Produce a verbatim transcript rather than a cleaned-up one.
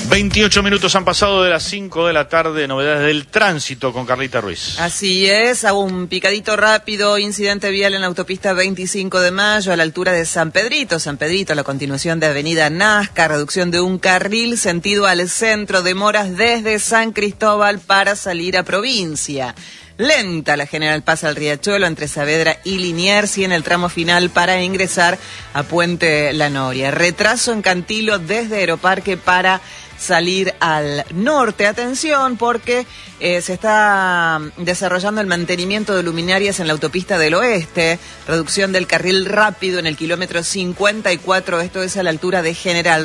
veintiocho minutos han pasado de las cinco de la tarde, novedades del tránsito con Carlita Ruiz. Así es, hago un picadito rápido, incidente vial en la autopista veinticinco de mayo a la altura de San Pedrito, San Pedrito a la continuación de Avenida Nazca, reducción de un carril sentido al centro, demoras desde San Cristóbal para salir a provincia. Lenta la General Paz al Riachuelo entre Saavedra y Liniers y en el tramo final para ingresar a Puente La Noria. Retraso en Cantilo desde Aeroparque para salir al norte. Atención porque eh, se está desarrollando el mantenimiento de luminarias en la autopista del oeste, reducción del carril rápido en el kilómetro cincuenta y cuatro, esto es a la altura de General